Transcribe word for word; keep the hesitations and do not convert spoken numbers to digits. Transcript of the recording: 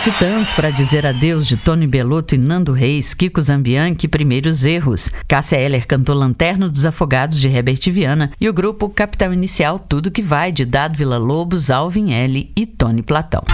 Titãs, Pra Dizer Adeus, de Tony Bellotto e Nando Reis, Kiko Zambianchi, Primeiros Erros. Cássia Eller cantou Lanterna dos Afogados, de Herbert Viana, e o grupo Capital Inicial, Tudo Que Vai, de Dado Villa-Lobos, Alvin L e Tony Platão.